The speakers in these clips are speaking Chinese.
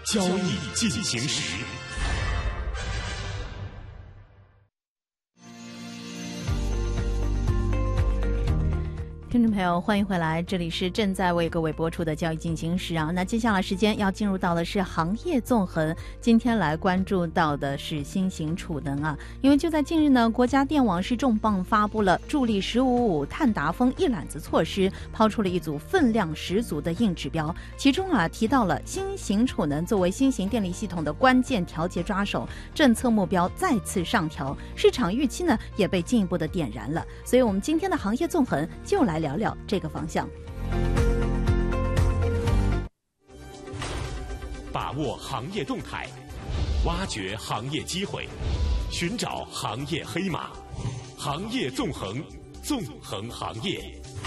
交易进行时。 听众朋友，欢迎回来，这里是正在为各位播出的交易进行时啊。那接下来时间要进入到的是行业纵横，今天来关注到的是新型储能啊。因为就在近日呢，国家电网是重磅发布了助力“15+5”碳达峰一揽子措施，抛出了一组分量十足的硬指标，其中啊提到了新型储能作为新型电力系统的关键调节抓手，政策目标再次上调，市场预期呢也被进一步的点燃了。所以我们今天的行业纵横就来聊聊这个方向， 把握行业动态，挖掘行业机会，寻找行业黑马，行业纵横，纵横行业。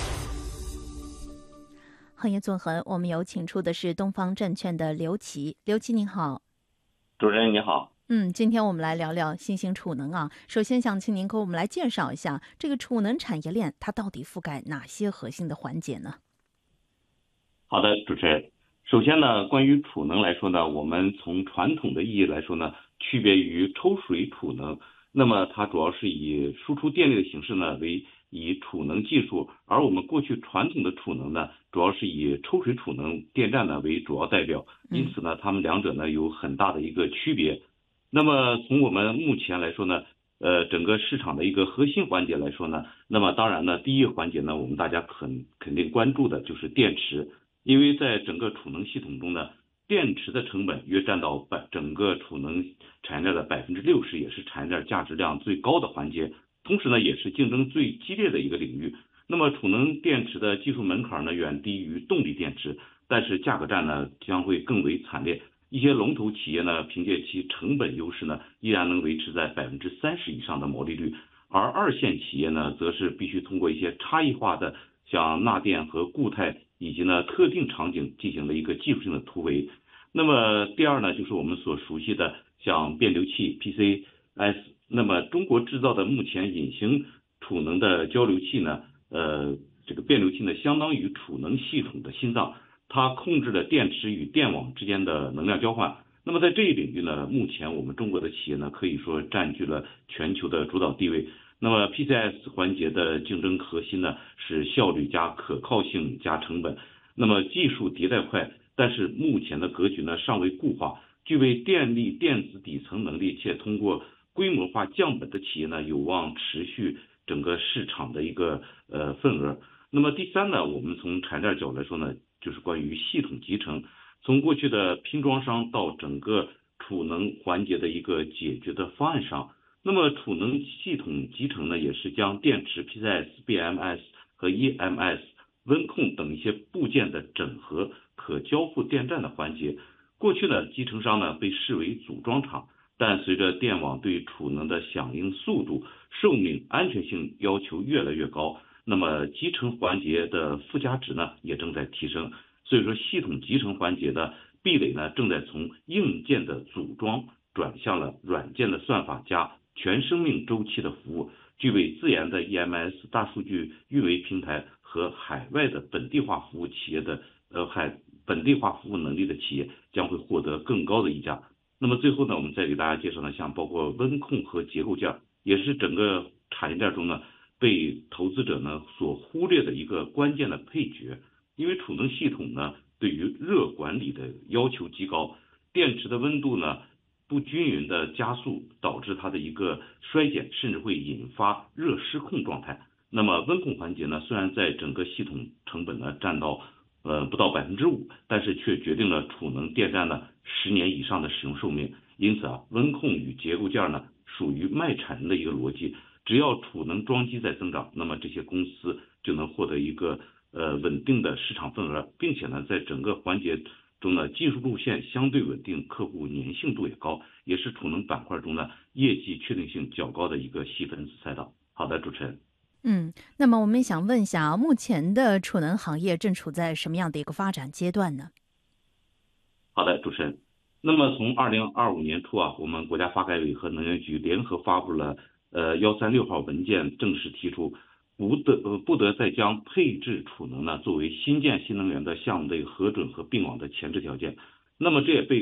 行业纵横，我们有请出的是东方证券的刘琦。刘琦您好。 主持人你好。 今天我们来聊聊新型储能啊。首先想请您给我们来介绍一下这个储能产业链，它到底覆盖哪些核心的环节呢？ 好的，主持人。首先呢，关于储能来说呢，我们从传统的意义来说呢，区别于抽水储能，那么它主要是以输出电力的形式呢为以储能技术，而我们过去传统的储能呢，主要是以抽水储能电站呢为主要代表，因此呢，它们两者呢有很大的一个区别。那么从我们目前来说呢，整个市场的一个核心环节来说呢，那么当然呢，第一个环节呢，我们大家肯定关注的就是电池，因为在整个储能系统中呢，电池的成本约占到整个储能产业链的60%，也是产业链价值量最高的环节，同时呢，也是竞争最激烈的一个领域。那么储能电池的技术门槛呢，远低于动力电池，但是价格战呢将会更为惨烈。一些龙头企业呢，凭借其成本优势呢，依然能维持在30%以上的毛利率，而二线企业呢，则是必须通过一些差异化的，像钠电和固态以及呢特定场景进行了一个技术性的突围。那么第二呢，就是我们所熟悉的像变流器 PCS。那么中国制造的目前隐形储能的交流器呢，这个变流器呢，相当于储能系统的心脏。它控制了电池与电网之间的能量交换。那么在这一领域呢，目前我们中国的企业呢，可以说占据了全球的主导地位。那么 PCS 环节的竞争核心呢，是效率加可靠性加成本。那么技术迭代快，但是目前的格局呢尚未固化，具备电力电子底层能力且通过规模化降本的企业呢，有望持续整个市场的一个份额。那么第三呢，我们从产业链角度来说呢，就是关于系统集成，从过去的拼装商到整个储能环节的一个解决的方案商。那么储能系统集成呢，也是将电池、PCS、BMS 和 EMS、温控等一些部件的整合可交付电站的环节。过去呢，集成商呢被视为组装厂，但随着电网对储能的响应速度、寿命、安全性要求越来越高，那么集成环节的附加值呢也正在提升，所以说系统集成环节的壁垒呢正在从硬件的组装转向了软件的算法加全生命周期的服务，具备自研的 EMS 大数据运维平台和海外的本地化服务企业的本地化服务能力的企业将会获得更高的溢价。那么最后呢，我们再给大家介绍呢，像包括温控和结构件，也是整个产业链中呢被投资者呢所忽略的一个关键的配角。因为储能系统呢对于热管理的要求极高，电池的温度呢不均匀的加速，导致它的一个衰减，甚至会引发热失控状态。那么温控环节呢，虽然在整个系统成本呢占到不到5%，但是却决定了储能电站呢10年以上的使用寿命。因此啊，温控与结构件呢属于卖产能的一个逻辑，只要储能装机在增长，那么这些公司就能获得一个稳定的市场份额，并且呢，在整个环节中呢，技术路线相对稳定，客户粘性度也高，也是储能板块中呢业绩确定性较高的一个细分子赛道。好的，主持人。 那么我们想问一下，目前的储能行业正处在什么样的一个发展阶段呢？ 好的，主持人。那么从2025年初啊，我们国家发改委和能源局联合发布了136号文件，正式提出不得再将配置储能呢作为新建新能源的项目的核准和并网的前置条件。那么这也被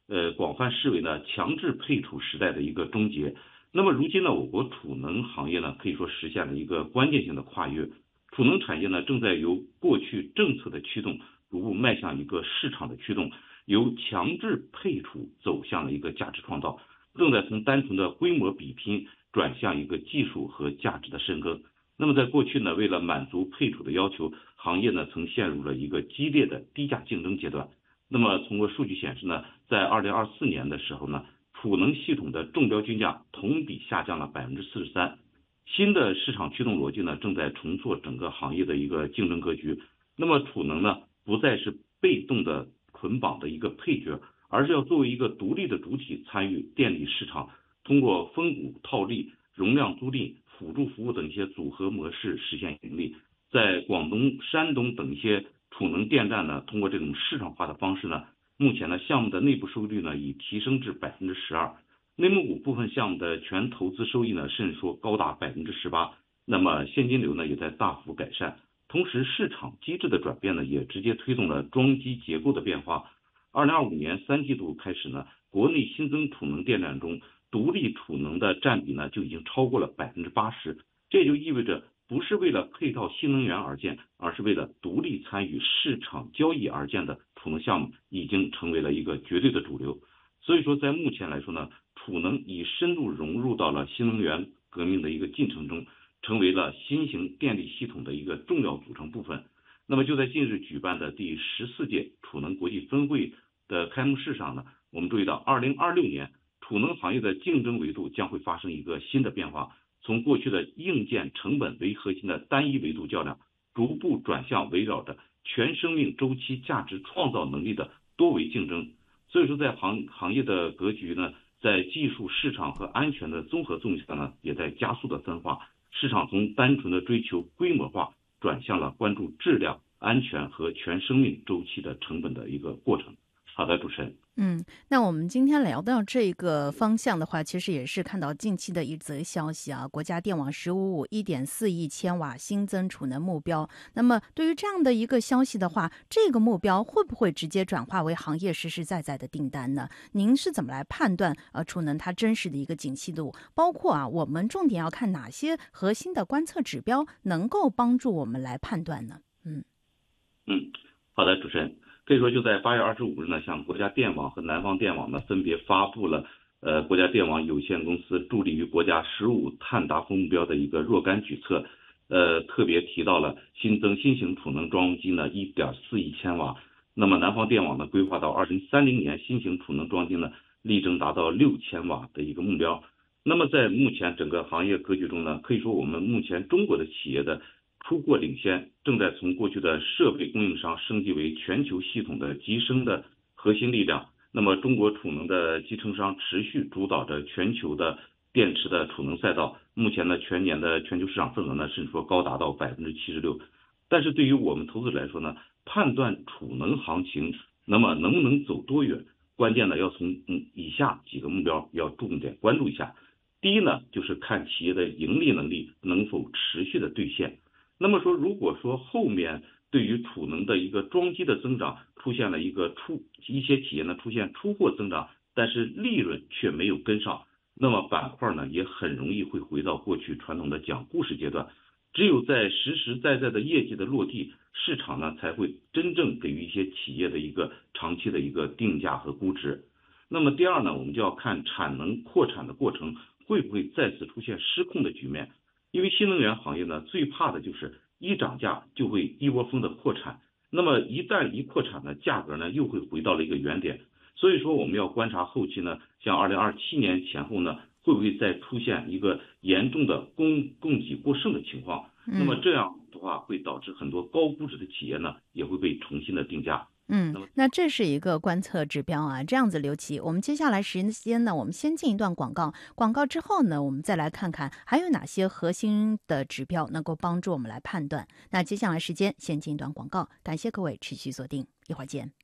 广泛视为呢强制配储时代的一个终结。那么如今呢，我国储能行业呢可以说实现了一个关键性的跨越，储能产业呢正在由过去政策的驱动，逐步迈向一个市场的驱动，由强制配储走向了一个价值创造，正在从单纯的规模比拼转向一个技术和价值的深耕。那么在过去呢，为了满足配储的要求，行业呢曾陷入了一个激烈的低价竞争阶段。那么通过数据显示呢，在2024年的时候呢，储能系统的中标均价同比下降了43%。新的市场驱动逻辑呢，正在重塑整个行业的一个竞争格局。那么储能呢，不再是被动的捆绑的一个配角，而是要作为一个独立的主体参与电力市场，通过分股套利、容量租赁、辅助服务等一些组合模式实现盈利。在广东、山东等一些储能电站呢，通过这种市场化的方式呢，目前呢项目的内部收益率呢已提升至12%，内蒙古部分项目的全投资收益呢甚至说高达18%，那么现金流呢也在大幅改善。同时市场机制的转变呢也直接推动了装机结构的变化。2025年3季度开始呢，国内新增储能电站中独立储能的占比呢就已经超过了80%，这就意味着不是为了配套新能源而建，而是为了独立参与市场交易而建的储能项目已经成为了一个绝对的主流。所以说在目前来说呢，储能已深度融入到了新能源革命的一个进程中，成为了新型电力系统的一个重要组成部分。那么就在近日举办的第14届储能国际分会的开幕式上呢，我们注意到2026年储能行业的竞争维度将会发生一个新的变化，从过去的硬件成本为核心的单一维度较量，逐步转向围绕着全生命周期价值创造能力的多维竞争。所以说在行业的格局呢，在技术、市场和安全的综合作用下呢，也在加速的分化。市场从单纯的追求规模化，转向了关注质量、安全和全生命周期的成本的一个过程。好的，主持人。 那我们今天聊到这个方向的话，其实也是看到近期的一则消息啊，国家电网1551 1.4亿千瓦新增储能目标。那么对于这样的一个消息的话，这个目标会不会直接转化为行业实实在在的订单呢？您是怎么来判断储能它真实的一个景气度？包括我们重点要看哪些核心的观测指标能够帮助我们来判断呢？ 好的，主持人。可以说就在8月25日呢，像国家电网和南方电网呢分别发布了国家电网有限公司助力于国家15碳达峰目标的一个若干举措，特别提到了新增新型储能装机呢 1.4亿千瓦，那么南方电网呢规划到2030年新型储能装机呢力争达到6000瓦的一个目标。那么在目前整个行业格局中呢，可以说我们目前中国的企业的出货领先，正在从过去的设备供应商升级为全球系统的集成的核心力量。那么中国储能的集成商持续主导着全球的电池的储能赛道，目前呢全年的全球市场份额呢甚至说高达到76%。但是对于我们投资者来说呢，判断储能行情那么能不能走多远，关键呢要从以下几个目标要重点关注一下。第一呢，就是看企业的盈利能力能否持续的兑现。那么说，如果说后面对于储能的一个装机的增长出现了一些企业呢出现出货增长，但是利润却没有跟上，那么板块呢也很容易会回到过去传统的讲故事阶段。只有在实实在在的业绩的落地，市场呢才会真正给予一些企业的一个长期的一个定价和估值。那么第二呢，我们就要看产能扩产的过程会不会再次出现失控的局面。因为新能源行业呢，最怕的就是一涨价就会一窝蜂的扩产，那么一旦一扩产呢，价格呢又会回到了一个原点。所以说我们要观察后期呢，像2027年前后呢，会不会再出现一个严重的供给过剩的情况。那么这样的话会导致很多高估值的企业呢也会被重新的定价。 那这是一个观测指标啊，这样子刘琦，我们接下来时间呢，我们先进一段广告，广告之后呢，我们再来看看还有哪些核心的指标能够帮助我们来判断。那接下来时间先进一段广告，感谢各位持续锁定，一会儿见。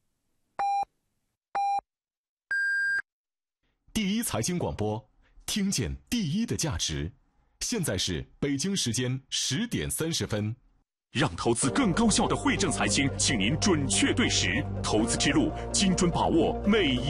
第一财经广播，听见第一的价值。现在是北京时间10点30分。让投资更高效的汇正财经，请您准确对时，投资之路精准把握每一